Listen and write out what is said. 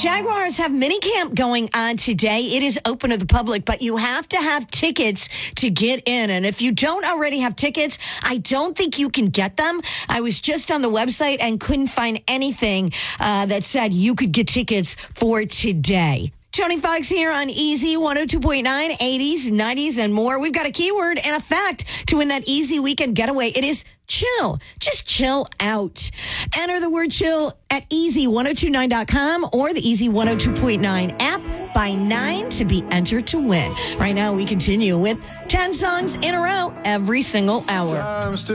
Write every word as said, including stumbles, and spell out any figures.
Jaguars have mini camp going on today. It is open to the public, but you have to have tickets to get in. And if you don't already have tickets, I don't think you can get them. I was just on the website and couldn't find anything uh, that said you could get tickets for today. Tony Fox here on Easy one oh two point nine, eighties, nineties, and more. We've got a keyword and a fact to win that easy weekend getaway. It is chill. Just chill out. Enter the word chill at easy ten twenty-nine dot com or the Easy one oh two point nine app by nine to be entered to win. Right now, we continue with ten songs in a row every single hour.